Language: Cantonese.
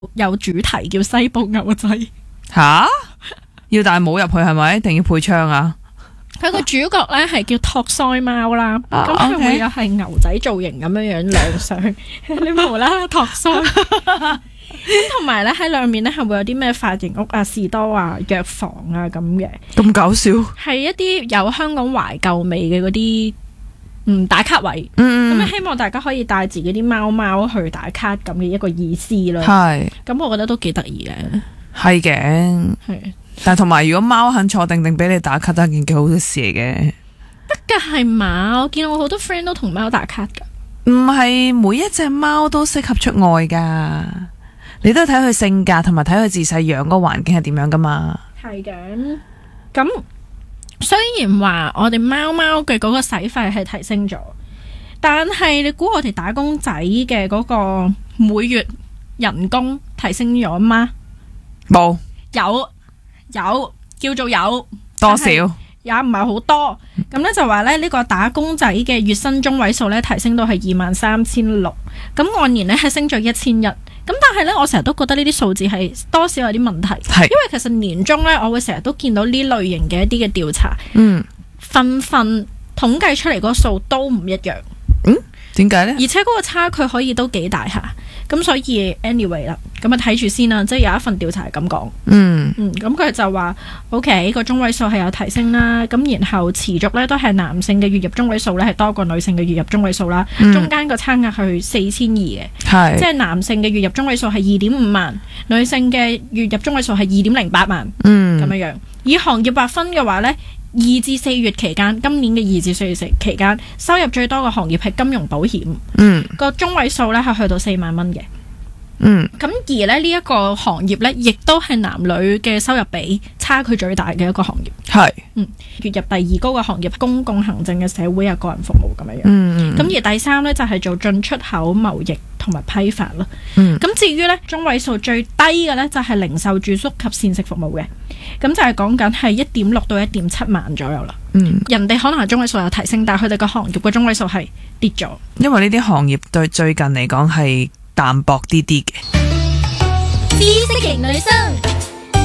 有主題叫西部牛仔。 吓，要戴帽入去係咪？一定要配槍啊？ 佢個主角咧係叫托腮貓啦，咁佢會有係牛仔造型咁樣樣亮相，你無啦啦托腮。咁同埋咧喺兩面咧係會有啲咩髮型屋啊、士多啊、藥房啊咁嘅， 咁搞笑。 係一啲有香港懷舊味嘅嗰啲打卡位。咁希望大家可以帶自己啲貓去打卡咁嘅一個意思啦。 係， 咁我覺得都幾得意嘅。 係嘅， 係。 但係同埋如果貓肯坐定定俾你打卡，都係件幾好嘅事嚟嘅。 得㗎係嘛？我見我好多 friend 都同貓打卡㗎。 唔係每一隻貓都適合出外噶，你都要睇佢性格同埋睇佢自細養嗰個環境係點樣噶嘛。 係嘅。咁雖然話我哋貓嘅嗰個使費係提升咗，但係你估我哋打工仔嘅嗰個每月人工提升咗嗎？ 冇， 有叫做有， 多少也唔係好多。咁咧就話咧呢個打工仔嘅月薪中位數咧提升到係23,600，咁按年咧係升咗1100。咁但係咧我成日都覺得呢啲數字係多少有啲問題，因為其實年中咧我會成日都見到呢類型嘅一啲嘅調查，份統計出嚟嗰個數都唔一樣。 點解呢？ 而且嗰個差距可以都幾大下，咁所以 anyway 啦，咁啊睇住先啦，即係有一份調查係咁講，咁佢就話 OK 個中位數係有提升啦，咁然後持續咧都係男性嘅月入中位數咧係多過女性嘅月入中位數啦，中間個差額係4200嘅，即係男性嘅月入中位數係2.5萬，女性嘅月入中位數係2.08萬，咁樣樣。以行業劃分嘅話咧，2至4月期間，今年嘅2至4月期間，收入最多嘅行業係金融保險，個中位數咧係去到4萬蚊嘅。咁而咧呢一個行業咧，亦都係男女嘅收入比差距最大嘅一個行業。係，月入第二高嘅行業，公共行政嘅社會啊，個人服務咁樣樣。咁而第三咧就係做進出口貿易同埋批發啦。咁至於咧中位數最低嘅咧就係零售、住宿及膳食服務嘅，咁就係講緊係1.6到1.7萬左右啦。人哋可能係中位數有提升，但係佢哋個行業嘅中位數係跌咗。 因為呢啲行業對最近嚟講係淡薄啲嘅。 知識型女生